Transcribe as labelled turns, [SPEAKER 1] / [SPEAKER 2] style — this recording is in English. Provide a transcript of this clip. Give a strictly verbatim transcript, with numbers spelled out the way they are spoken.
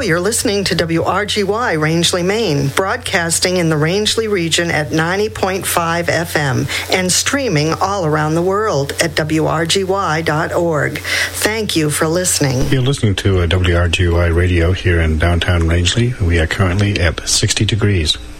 [SPEAKER 1] you're listening to W R G Y Rangeley, Maine, broadcasting in the Rangeley region at ninety point five F M and streaming all around the world at W R G Y dot org. Thank you for listening.
[SPEAKER 2] You're listening to a W R G Y radio here in downtown Rangeley. We are currently at sixty degrees.